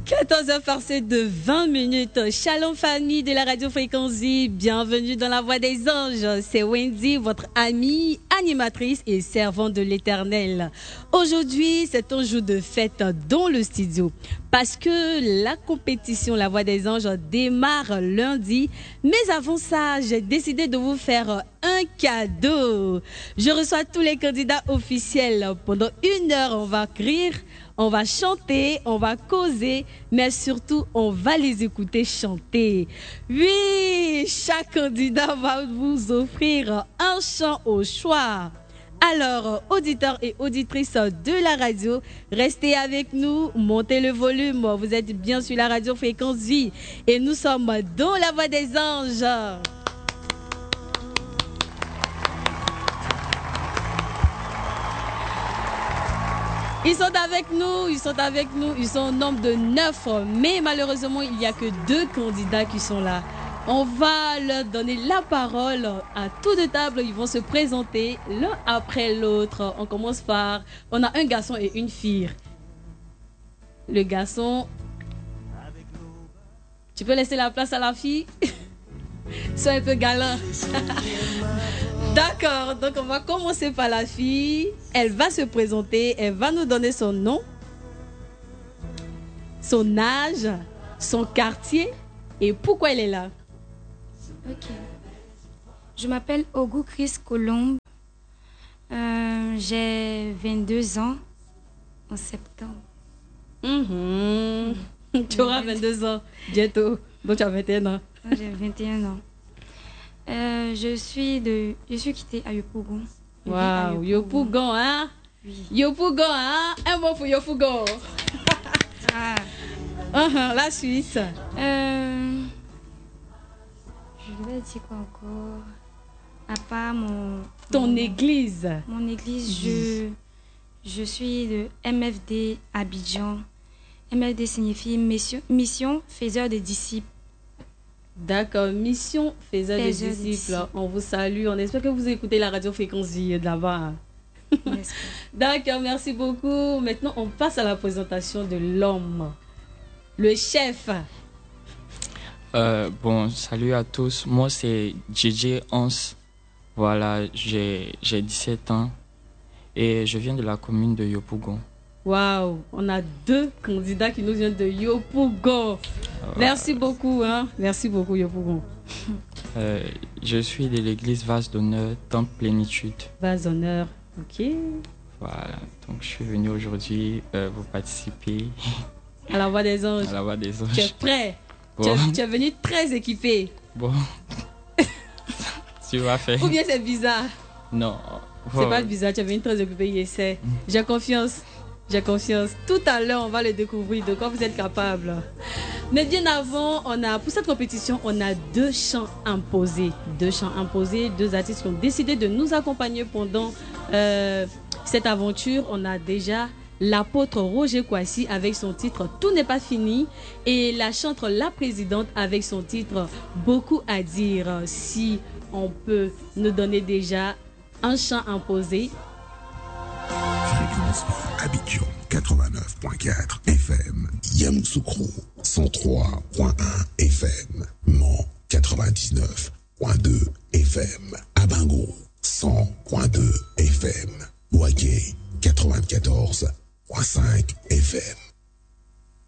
14h passées de 20 minutes. Shalom famille de la radio Fréquency. Bienvenue dans la voix des anges. C'est Wendy, votre amie, animatrice et servante de l'Éternel. Aujourd'hui, c'est un jour de fête dans le studio. Parce que la compétition La Voix des Anges démarre lundi. Mais avant ça, j'ai décidé de vous faire un cadeau. Je reçois tous les candidats officiels. Pendant 1 heure, on va rire, on va chanter, on va causer, mais surtout, on va les écouter chanter. Oui, chaque candidat va vous offrir un chant au choix. Alors, auditeurs et auditrices de la radio, restez avec nous, montez le volume. Vous êtes bien sur la radio Fréquence Vie et nous sommes dans la voix des anges. Ils sont avec nous, ils sont au nombre de 9, mais malheureusement, il n'y a que 2 candidats qui sont là. On va leur donner la parole à tour de table. Ils vont se présenter l'un après l'autre. On commence par... On a un garçon et une fille. Le garçon... Tu peux laisser la place à la fille? Sois un peu galant. D'accord, donc on va commencer par la fille. Elle va se présenter, elle va nous donner son nom, son âge, son quartier et pourquoi elle est là. Ok. Je m'appelle Ogou Chris Colombe. J'ai 22 ans en septembre. Tu auras 22 ans bientôt. Donc tu as 21 ans. J'ai 21 ans. Je suis quittée à Yopougon. Waouh, Yopougon, hein? Oui. Yopougon, hein? Un mot pour Yopougon. La Suisse. Je devais dire quoi encore? À part ton église. Mon église, je suis de MFD Abidjan. MFD signifie mission faiseur de disciples. D'accord, mission faiseur de disciples. On vous salue, on espère que vous écoutez la radio Fréquency de là-bas. D'accord, merci beaucoup. Maintenant, on passe à la présentation de l'homme, le chef. Bon, salut à tous. Moi, c'est JJ Hans. Voilà, j'ai 17 ans et je viens de la commune de Yopougon. Waouh, on a 2 candidats qui nous viennent de Yopougon. Merci beaucoup, hein. Merci beaucoup, Yopougon. Je suis de l'église Vase d'honneur, Temple Plénitude. Vase d'honneur, ok. Voilà, donc je suis venu aujourd'hui vous participer. À la voix des anges. À la voix des anges. Tu es prêt? Bon. Tu es venu très équipé. Bon. Tu vas faire. Ou bien c'est bizarre? Non. C'est pas bizarre, tu es venu très équipé, il essaie. J'ai confiance. J'ai confiance. Tout à l'heure, on va le découvrir de quoi vous êtes capable. Mais bien avant, pour cette compétition, on a 2 chants imposés. 2 chants imposés, 2 artistes qui ont décidé de nous accompagner pendant cette aventure. On a déjà l'apôtre Roger Kwasi avec son titre Tout n'est pas fini et la chanteuse La Présidente avec son titre Beaucoup à dire. Si on peut nous donner déjà un chant imposé. Fréquence Abidjan 89.4 FM, Yamoussoukro 103.1 FM, Mans 99.2 FM, Abango 100.2 FM, Boaké 94.5 FM.